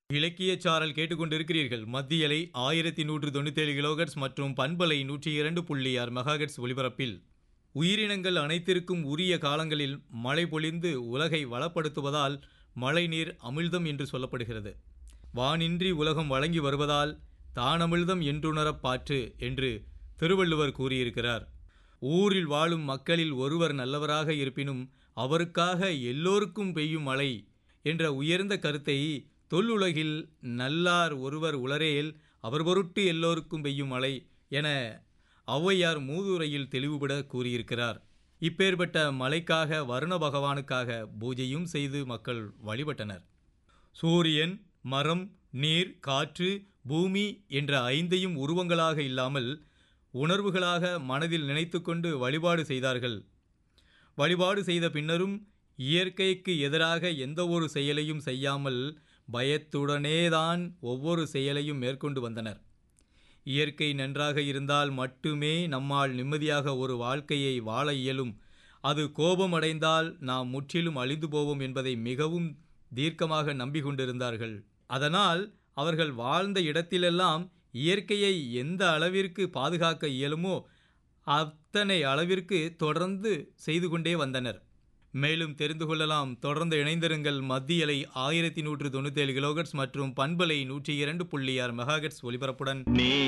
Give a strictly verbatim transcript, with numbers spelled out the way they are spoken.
இலக்கியச் சாரல் கேட்டுக்கொண்டிருக்கிறீர்கள். மத்திய அலை ஆயிரத்தி நூற்று தொண்ணூற்றேழு கிலோஹெர்ட்ஸ் மற்றும் பண்பலை நூற்றி இரண்டு புள்ளி ஆறு மெகாஹெர்ட்ஸ் ஒலிபரப்பில் உயிரினங்கள் அனைத்திற்கும் உரிய காலங்களில் மழை பொழிந்து உலகை வளப்படுத்துவதால் மழைநீர் அமிழ்தம் என்று சொல்லப்படுகிறது. வானின்றி உலகம் வழங்கி வருவதால் தானமிழ்தம் என்றுணரப் பாற்று என்று திருவள்ளுவர் கூறியிருக்கிறார். ஊரில் வாழும் மக்களில் ஒருவர் நல்லவராக இருப்பினும் அவருக்காக எல்லோருக்கும் பெய்யும் மழை என்ற உயர்ந்த கருத்தை தொல்லுலகில் நல்லார் ஒருவர் உளரேல் அவர் பொருட்டு எல்லோருக்கும் பெய்யும் மழை என ஔவையார் மூதுரையில் தெளிவுபட கூறியிருக்கிறார். இப்பேற்பட்ட மழைக்காக வருண பகவானுக்காக பூஜையும் செய்து மக்கள் வழிபட்டனர். சூரியன், மரம், நீர், காற்று, பூமி என்ற ஐந்தையும் உருவங்களாக இல்லாமல் உணர்வுகளாக மனதில் நினைத்து கொண்டு வழிபாடு செய்தார்கள். வழிபாடு செய்த பின்னரும் இயற்கைக்கு எதிராக எந்த ஒரு செயலையும் செய்யாமல் பயத்துடனேதான் ஒவ்வொரு செயலையும் மேற்கொண்டு வந்தனர். இயற்கை நன்றாக இருந்தால் மட்டுமே நம்மால் நிம்மதியாக ஒரு வாழ்க்கையை வாழ இயலும். அது கோபம் அடைந்தால் நாம் முற்றிலும் அழிந்து போவோம் என்பதை மிகவும் தீர்க்கமாக நம்பிக்கொண்டிருந்தார்கள். அதனால் அவர்கள் வாழ்ந்த இடத்திலெல்லாம் இயற்கையை எந்த அளவிற்கு பாதுகாக்க இயலுமோ அத்தனை அளவிற்கு தொடர்ந்து செய்து கொண்டே வந்தனர். மேலும் தெரிந்து கொள்ளலாம். தொடர்ந்து இணைந்திருங்கள். மத்திய அலை ஆயிரத்தி நூற்று தொண்ணூற்றேழு கிலோஹெர்ட்ஸ் மற்றும் பண்பலை நூற்றி இரண்டு புள்ளி ஆறு மெகாஹெர்ட்ஸ் ஒலிபரப்புடன்.